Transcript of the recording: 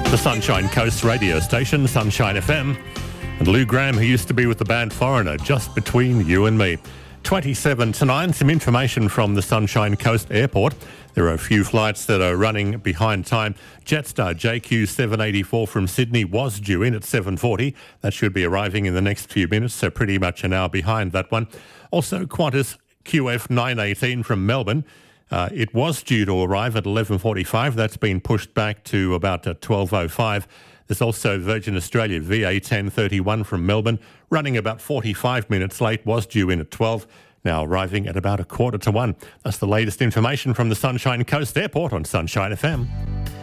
The Sunshine Coast radio station, Sunshine FM. And Lou Graham, who used to be with the band Foreigner, just between you and me. 27 to 9, some information from the Sunshine Coast Airport. There are a few flights that are running behind time. Jetstar JQ784 from Sydney was due in at 7:40. That should be arriving in the next few minutes, so pretty much an hour behind that one. Also, Qantas QF918 from Melbourne. It was due to arrive at 11:45. That's been pushed back to about 12:05. There's also Virgin Australia VA1031 from Melbourne, running about 45 minutes late, was due in at 12, now arriving at about 1:45. That's the latest information from the Sunshine Coast Airport on Sunshine FM.